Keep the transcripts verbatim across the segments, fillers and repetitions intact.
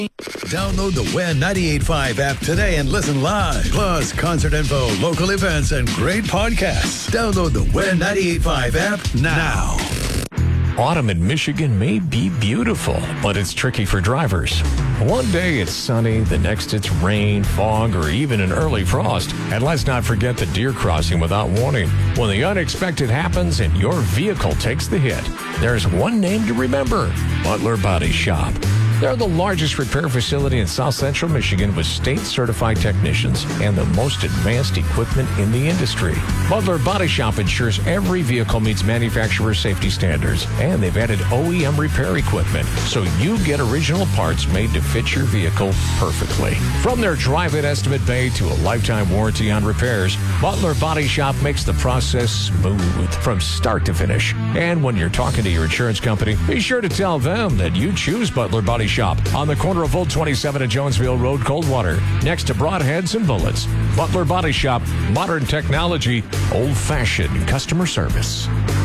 Download the W E N ninety-eight point five app today and listen live. Plus, concert info, local events, and great podcasts. Download the W E N ninety-eight point five app now. Autumn in Michigan may be beautiful, but it's tricky for drivers. One day it's sunny, the next it's rain, fog, or even an early frost. And let's not forget the deer crossing without warning. When the unexpected happens and your vehicle takes the hit, there's one name to remember: Butler Body Shop. They're the largest repair facility in South Central Michigan with state-certified technicians and the most advanced equipment in the industry. Butler Body Shop ensures every vehicle meets manufacturer safety standards, and they've added O E M repair equipment, so you get original parts made to fit your vehicle perfectly. From their drive-in estimate bay to a lifetime warranty on repairs, Butler Body Shop makes the process smooth from start to finish. And when you're talking to your insurance company, be sure to tell them that you choose Butler Body Shop on the corner of Old twenty-seven and Jonesville Road, Coldwater, next to Broadheads and Bullets. Butler Body Shop, modern technology, old-fashioned customer service.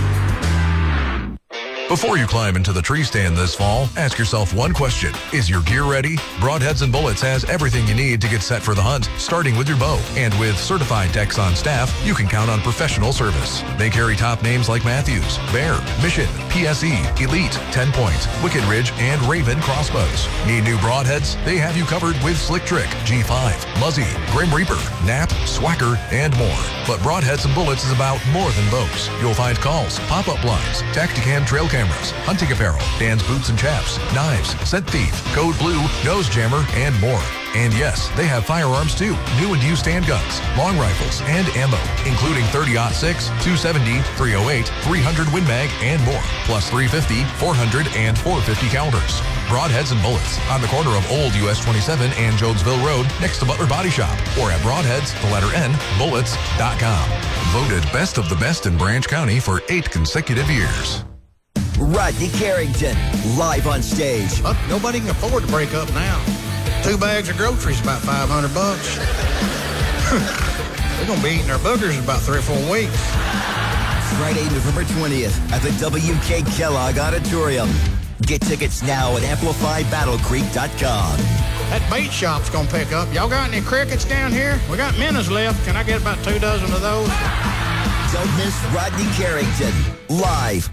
Before you climb into the tree stand this fall, ask yourself one question. Is your gear ready? Broadheads and Bullets has everything you need to get set for the hunt, starting with your bow. And with certified techs on staff, you can count on professional service. They carry top names like Matthews, Bear, Mission, P S E, Elite, ten point, Wicked Ridge, and Raven crossbows. Need new broadheads? They have you covered with Slick Trick, G five, Muzzy, Grim Reaper, Nap, Swacker, and more. But Broadheads and Bullets is about more than bows. You'll find calls, pop-up blinds, Tacticam trail cameras, hunting apparel, Dan's boots and chaps, knives, scent thief, code blue, nose jammer, and more. And yes, they have firearms too. New and used handguns, long rifles, and ammo, including thirty aught six, two seventy, three oh eight, three hundred Win Mag, and more, plus three fifty, four hundred, and four fifty calibers. Broadheads and Bullets on the corner of Old U S twenty-seven and Jonesville Road next to Butler Body Shop, or at broadheads, the letter N, bullets dot com. Voted best of the best in Branch County for eight consecutive years. Rodney Carrington, live on stage. Look, nobody can afford to break up now. Two bags of groceries about five hundred bucks. We're going to be eating our boogers in about three or four weeks. Friday, November twentieth at the W K Kellogg Auditorium. Get tickets now at amplify battle creek dot com. That bait shop's going to pick up. Y'all got any crickets down here? We got minnows left. Can I get about two dozen of those? Don't miss Rodney Carrington, live.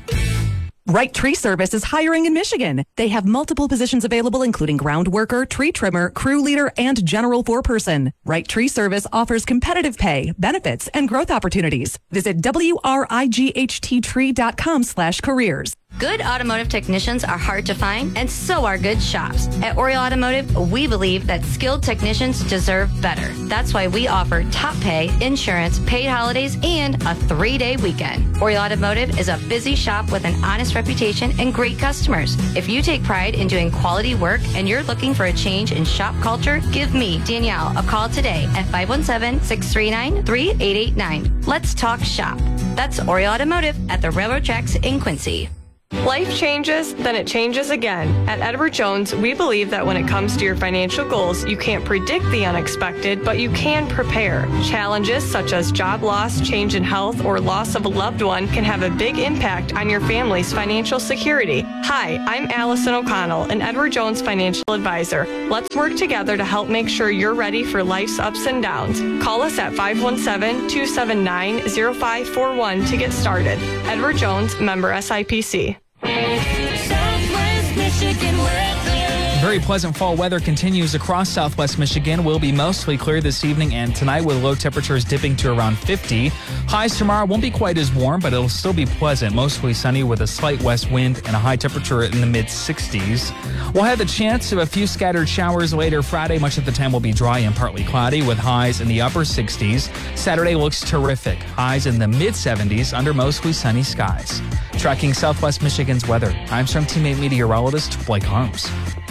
Right Tree Service is hiring in Michigan. They have multiple positions available, including ground worker, tree trimmer, crew leader, and general foreperson. Right Tree Service offers competitive pay, benefits, and growth opportunities. Visit W R I G H T tree dot com slash careers. Good automotive technicians are hard to find, and so are good shops. At Oriole Automotive, we believe that skilled technicians deserve better. That's why we offer top pay, insurance, paid holidays, and a three-day weekend. Oriole Automotive is a busy shop with an honest reputation and great customers. If you take pride in doing quality work and you're looking for a change in shop culture, give me, Danielle, a call today at five one seven, six three nine, three eight eight nine. Let's talk shop. That's Oriole Automotive at the railroad tracks in Quincy. Life changes, then it changes again. At Edward Jones, we believe that when it comes to your financial goals, you can't predict the unexpected, but you can prepare. Challenges such as job loss, change in health, or loss of a loved one can have a big impact on your family's financial security. Hi, I'm Allison O'Connell, an Edward Jones financial advisor. Let's work together to help make sure you're ready for life's ups and downs. Call us at five one seven, two seven nine, zero five four one to get started. Edward Jones, member S I P C. Southwest Michigan weather. Very pleasant fall weather continues across Southwest Michigan. Will be mostly clear this evening and tonight with low temperatures dipping to around fifty. Highs tomorrow won't be quite as warm, but it'll still be pleasant. Mostly sunny with a slight west wind and a high temperature in the mid sixties. We'll have the chance of a few scattered showers later Friday. Much of the time will be dry and partly cloudy with highs in the upper sixties. Saturday looks terrific. Highs in the mid seventies under mostly sunny skies. Tracking Southwest Michigan's weather, I'm from teammate meteorologist Blake Harms.